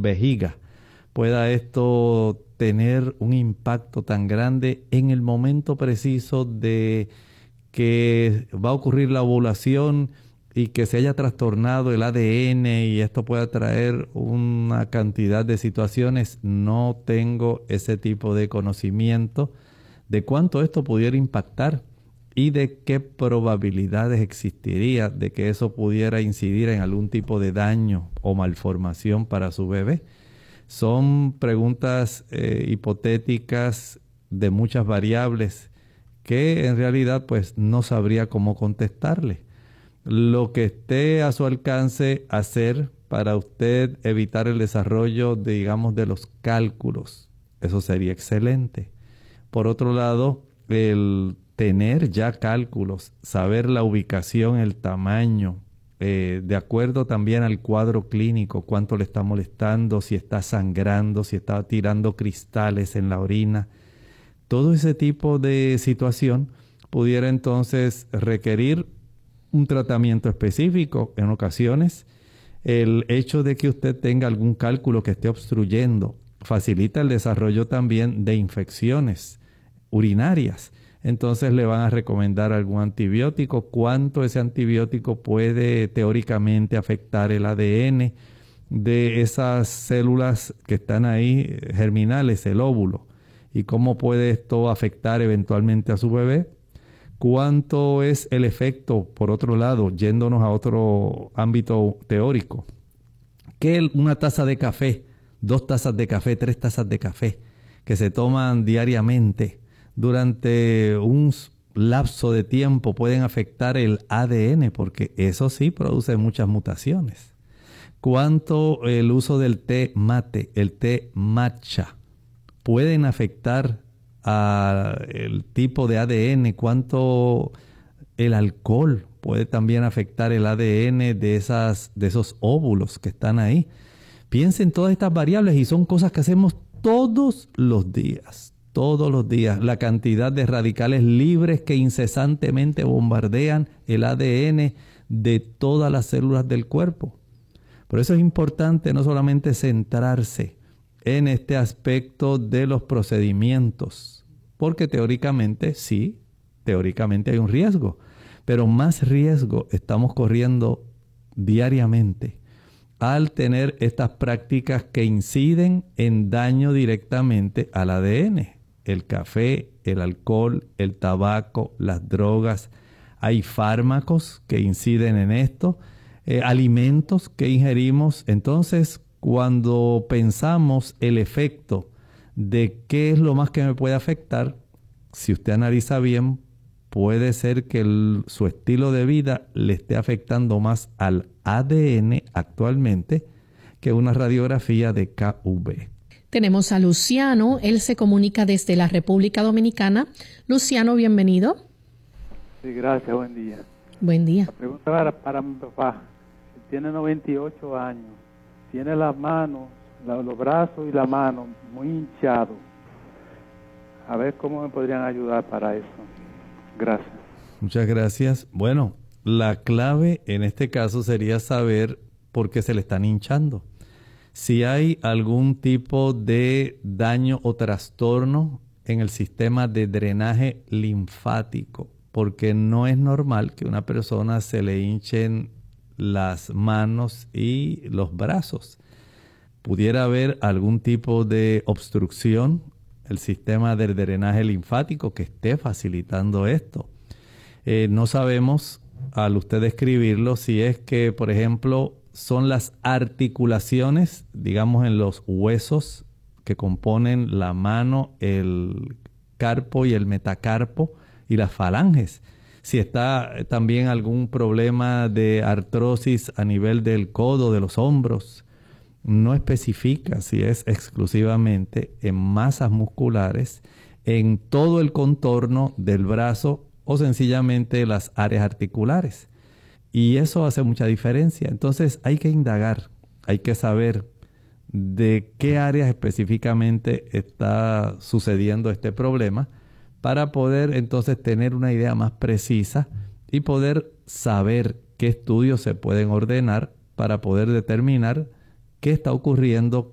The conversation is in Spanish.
vejiga, pueda esto tener un impacto tan grande en el momento preciso de que va a ocurrir la ovulación y que se haya trastornado el ADN y esto pueda traer una cantidad de situaciones. No tengo ese tipo de conocimiento de cuánto esto pudiera impactar y de qué probabilidades existiría de que eso pudiera incidir en algún tipo de daño o malformación para su bebé. Son preguntas hipotéticas de muchas variables que en realidad pues no sabría cómo contestarle. Lo que esté a su alcance hacer para usted evitar el desarrollo, digamos, de los cálculos, eso sería excelente. Por otro lado, el tener ya cálculos, saber la ubicación, el tamaño, de acuerdo también al cuadro clínico, cuánto le está molestando, si está sangrando, si está tirando cristales en la orina. Todo ese tipo de situación pudiera entonces requerir un tratamiento específico. En ocasiones, el hecho de que usted tenga algún cálculo que esté obstruyendo facilita el desarrollo también de infecciones urinarias. Entonces le van a recomendar algún antibiótico. ¿Cuánto ese antibiótico puede teóricamente afectar el ADN de esas células que están ahí germinales, el óvulo? ¿Y cómo puede esto afectar eventualmente a su bebé? ¿Cuánto es el efecto, por otro lado, yéndonos a otro ámbito teórico? Que una taza de café, 2 tazas de café, 3 tazas de café que se toman diariamente durante un lapso de tiempo pueden afectar el ADN, porque eso sí produce muchas mutaciones. ¿Cuánto el uso del té mate, el té matcha, pueden afectar el tipo de ADN? ¿Cuánto el alcohol puede también afectar el ADN de esos óvulos que están ahí? Piensen todas estas variables y son cosas que hacemos todos los días. Todos los días. La cantidad de radicales libres que incesantemente bombardean el ADN de todas las células del cuerpo. Por eso es importante no solamente centrarse en este aspecto de los procedimientos, porque teóricamente sí, teóricamente hay un riesgo, pero más riesgo estamos corriendo diariamente al tener estas prácticas que inciden en daño directamente al ADN. El café, el alcohol, el tabaco, las drogas. Hay fármacos que inciden en esto, alimentos que ingerimos. Entonces, cuando pensamos el efecto de qué es lo más que me puede afectar, si usted analiza bien, puede ser que su estilo de vida le esté afectando más al ADN actualmente que una radiografía de KV. Tenemos a Luciano, él se comunica desde la República Dominicana. Luciano, bienvenido. Sí, gracias, buen día. Buen día. La pregunta era para mi papá, tiene 98 años, tiene las manos, los brazos y la mano muy hinchados. A ver cómo me podrían ayudar para eso. Gracias. Muchas gracias. Bueno, la clave en este caso sería saber por qué se le están hinchando. Si hay algún tipo de daño o trastorno en el sistema de drenaje linfático, porque no es normal que una persona se le hinchen las manos y los brazos. Pudiera haber algún tipo de obstrucción el sistema del drenaje linfático que esté facilitando esto. No sabemos, al usted escribirlo, si es que, por ejemplo, son las articulaciones, digamos, en los huesos que componen la mano, el carpo y el metacarpo y las falanges. Si está también algún problema de artrosis a nivel del codo, de los hombros. No especifica si es exclusivamente en masas musculares, en todo el contorno del brazo o sencillamente las áreas articulares. Y eso hace mucha diferencia. Entonces hay que indagar, hay que saber de qué áreas específicamente está sucediendo este problema para poder entonces tener una idea más precisa y poder saber qué estudios se pueden ordenar para poder determinar qué está ocurriendo